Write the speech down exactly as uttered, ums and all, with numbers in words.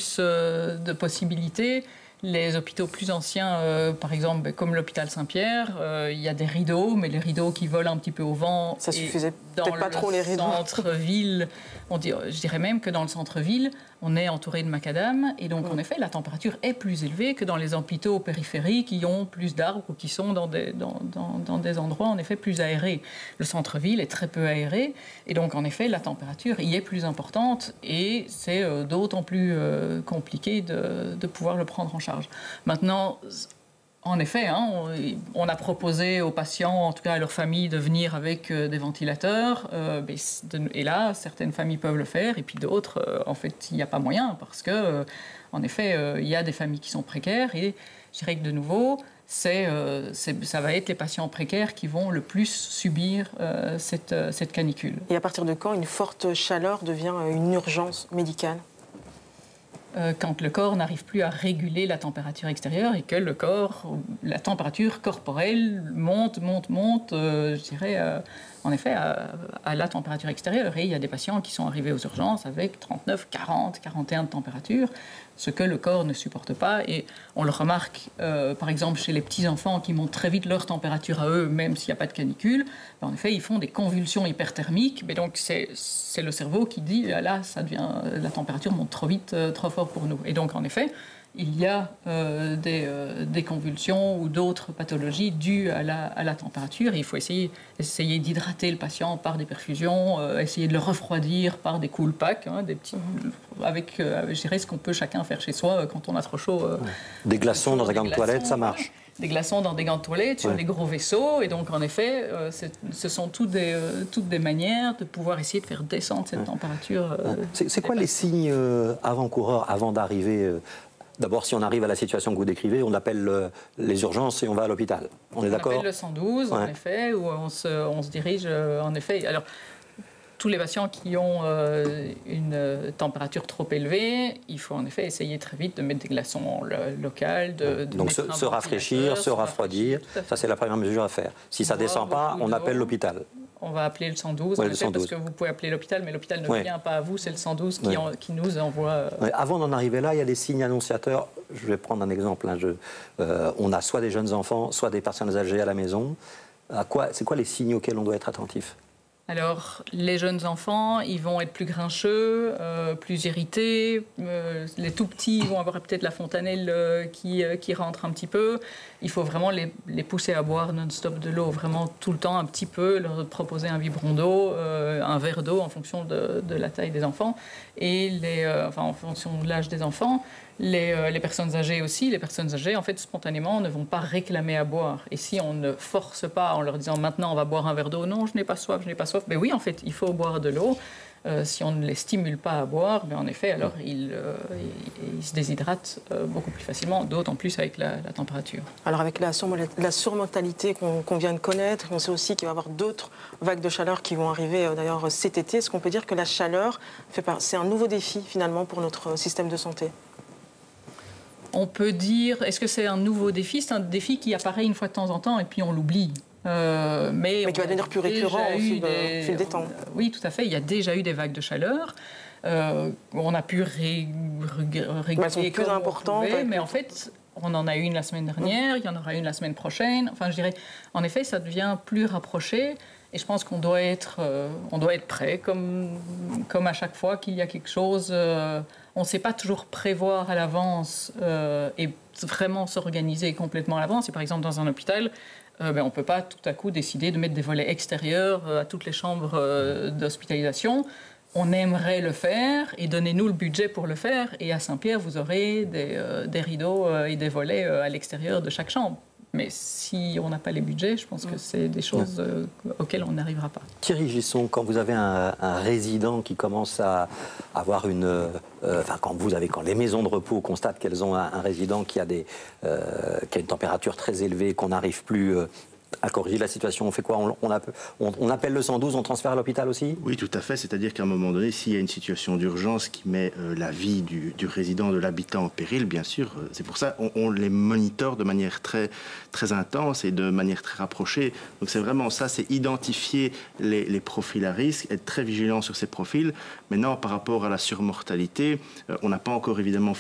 plus euh, de possibilités. Les hôpitaux plus anciens, euh, par exemple, comme l'hôpital Saint-Pierre, euh, il y a des rideaux, mais les rideaux qui volent un petit peu au vent. Ça suffisait peut-être pas trop les rideaux. Dans le centre-ville, on dit, je dirais même que dans le centre-ville, on est entouré de macadam, et donc mmh. en effet, la température est plus élevée que dans les hôpitaux périphériques qui ont plus d'arbres ou qui sont dans des, dans, dans, dans des endroits en effet plus aérés. Le centre-ville est très peu aéré, et donc en effet, la température y est plus importante, et c'est euh, d'autant plus euh, compliqué de, de pouvoir le prendre en charge. Maintenant, en effet, hein, on, on a proposé aux patients, en tout cas à leurs familles, de venir avec euh, des ventilateurs. Euh, et là, certaines familles peuvent le faire, et puis d'autres, euh, en fait, il n'y a pas moyen, parce que, euh, en effet, euh, il y a des familles qui sont précaires. Et je dirais que, de nouveau, c'est, euh, c'est, ça va être les patients précaires qui vont le plus subir euh, cette, euh, cette canicule. Et à partir de quand une forte chaleur devient une urgence médicale ? Quand le corps n'arrive plus à réguler la température extérieure et que le corps, la température corporelle monte, monte, monte, euh, je dirais, euh, en effet, à, à la température extérieure. Et il y a des patients qui sont arrivés aux urgences avec trente-neuf, quarante, quarante et un de température, ce que le corps ne supporte pas. Et on le remarque, euh, par exemple, chez les petits-enfants qui montent très vite leur température à eux, même s'il n'y a pas de canicule. Ben, en effet, ils font des convulsions hyperthermiques. Mais donc, c'est, c'est le cerveau qui dit, là, ça devient, la température monte trop vite, euh, trop fort pour nous. Et donc, en effet, il y a euh, des, euh, des convulsions ou d'autres pathologies dues à la, à la température. Et il faut essayer, essayer d'hydrater le patient par des perfusions, euh, essayer de le refroidir par des cool packs, hein, des petits, avec, euh, je dirais, ce qu'on peut chacun faire chez soi euh, quand on a trop chaud. Euh, des glaçons dans un gant de toilette, ça marche. Des glaçons dans des gants de toilette, sur ouais. des gros vaisseaux. Et donc, en effet, euh, ce sont toutes des, euh, toutes des manières de pouvoir essayer de faire descendre cette ouais. température. Euh, c'est c'est quoi les signes euh, avant-coureurs, avant d'arriver euh, D'abord, si on arrive à la situation que vous décrivez, on appelle le, les urgences et on va à l'hôpital. On est d'accord ? On appelle le cent douze, ouais. en effet, où on se, on se dirige, euh, en effet. Alors, tous les patients qui ont euh, une température trop élevée, il faut en effet essayer très vite de mettre des glaçons locaux. De, de Donc se, se rafraîchir, se refroidir, ça c'est la première mesure à faire. Si ça ne descend pas, on appelle l'hôpital. On va appeler le cent douze, ouais, en le effet, cent douze. Parce que vous pouvez appeler l'hôpital, mais l'hôpital ne ouais. vient pas à vous, c'est le cent douze qui, ouais. en, qui nous envoie... Euh... Ouais, avant d'en arriver là, il y a des signes annonciateurs. Je vais prendre un exemple. Hein, je, euh, on a soit des jeunes enfants, soit des personnes âgées à la maison. À quoi, c'est quoi les signes auxquels on doit être attentif ? Alors, les jeunes enfants, ils vont être plus grincheux, euh, plus irrités. Euh, les tout petits vont avoir peut-être la fontanelle euh, qui, euh, qui rentre un petit peu. Il faut vraiment les, les pousser à boire non-stop de l'eau, vraiment tout le temps un petit peu, leur proposer un biberon d'eau, euh, un verre d'eau en fonction de, de la taille des enfants et les, euh, enfin, en fonction de l'âge des enfants. Les, euh, les personnes âgées aussi, les personnes âgées, en fait, spontanément, ne vont pas réclamer à boire. Et si on ne force pas en leur disant maintenant on va boire un verre d'eau, non, je n'ai pas soif, je n'ai pas soif, mais oui, en fait, il faut boire de l'eau. Euh, si on ne les stimule pas à boire, mais en effet, alors ils, euh, ils, ils se déshydratent euh, beaucoup plus facilement, d'autant plus avec la, la température. Alors avec la, la surmortalité qu'on qu'on vient de connaître, on sait aussi qu'il va y avoir d'autres vagues de chaleur qui vont arriver euh, d'ailleurs cet été. Est-ce qu'on peut dire que la chaleur, fait par... c'est un nouveau défi finalement pour notre système de santé ? On peut dire, est-ce que c'est un nouveau défi ? C'est un défi qui apparaît une fois de temps en temps et puis on l'oublie. Euh, mais, mais qui va devenir plus récurrent au fil, des, fil des temps. Oui, tout à fait. Il y a déjà eu des vagues de chaleur. Euh, on a pu ré, ré, réguler. Elles sont plus importantes. Pouvait, mais en fait, on en a eu une la semaine dernière, il y en aura une la semaine prochaine. Enfin, je dirais, en effet, ça devient plus rapproché. Et je pense qu'on doit être, euh, on doit être prêt, comme, comme à chaque fois qu'il y a quelque chose. Euh, on ne sait pas toujours prévoir à l'avance euh, et vraiment s'organiser complètement à l'avance. Et par exemple, dans un hôpital, euh, ben, on ne peut pas tout à coup décider de mettre des volets extérieurs euh, à toutes les chambres euh, d'hospitalisation. On aimerait le faire et donnez-nous le budget pour le faire. Et à Saint-Pierre, vous aurez des, euh, des rideaux euh, et des volets euh, à l'extérieur de chaque chambre. Mais si on n'a pas les budgets, je pense que c'est des choses euh, auxquelles on n'arrivera pas. Thierry Gisson, quand vous avez un, un résident qui commence à avoir une... Euh, enfin, quand vous avez, quand les maisons de repos constatent qu'elles ont un, un résident qui a, des, euh, qui a une température très élevée, qu'on n'arrive plus... Euh, à corriger la situation, on fait quoi? on, on, appelle, on, on appelle le cent douze, on transfère à l'hôpital aussi? Oui, tout à fait. C'est-à-dire qu'à un moment donné, s'il y a une situation d'urgence qui met euh, la vie du, du résident, de l'habitant en péril, bien sûr, euh, c'est pour ça qu'on on les monitore de manière très, très intense et de manière très rapprochée. Donc c'est vraiment ça, c'est identifier les, les profils à risque, être très vigilant sur ces profils. Maintenant, par rapport à la surmortalité, euh, on n'a pas encore évidemment